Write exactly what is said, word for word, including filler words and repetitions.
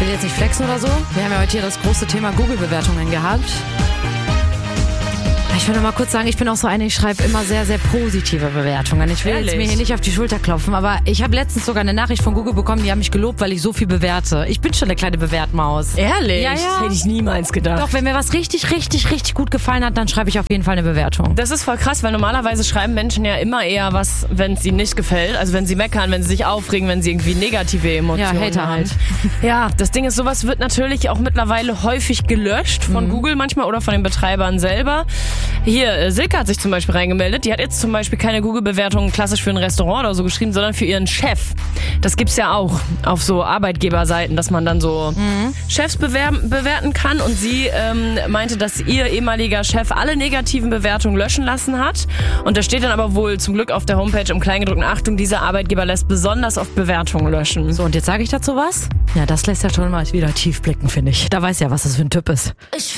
will jetzt nicht flexen oder so. Wir haben ja heute hier das große Thema Google-Bewertungen gehabt. Ich will noch mal kurz sagen, ich bin auch so eine, ich schreibe immer sehr, sehr positive Bewertungen. Ich will Ehrlich? jetzt mir hier nicht auf die Schulter klopfen, aber ich habe letztens sogar eine Nachricht von Google bekommen, die haben mich gelobt, weil ich so viel bewerte. Ich bin schon eine kleine Bewertmaus. Ehrlich? Ja, ja. Hätte ich niemals gedacht. Doch, wenn mir was richtig, richtig, richtig gut gefallen hat, dann schreibe ich auf jeden Fall eine Bewertung. Das ist voll krass, weil normalerweise schreiben Menschen ja immer eher was, wenn es ihnen nicht gefällt. Also wenn sie meckern, wenn sie sich aufregen, wenn sie irgendwie negative Emotionen Ja, Hater haben. halt. Ja, das Ding ist, sowas wird natürlich auch mittlerweile häufig gelöscht von Mhm. Google manchmal oder von den Betreibern selber. Hier, äh, Silke hat sich zum Beispiel reingemeldet. Die hat jetzt zum Beispiel keine Google-Bewertung klassisch für ein Restaurant oder so geschrieben, sondern für ihren Chef. Das gibt's ja auch auf so Arbeitgeberseiten, dass man dann so Mhm. Chefs bewerben, bewerten kann. Und sie ähm, meinte, dass ihr ehemaliger Chef alle negativen Bewertungen löschen lassen hat. Und da steht dann aber wohl zum Glück auf der Homepage im Kleingedruckten: Achtung, dieser Arbeitgeber lässt besonders oft Bewertungen löschen. So, und jetzt sage ich dazu was? Ja, das lässt ja schon mal wieder tief blicken, finde ich. Da weiß ja, was das für ein Typ ist.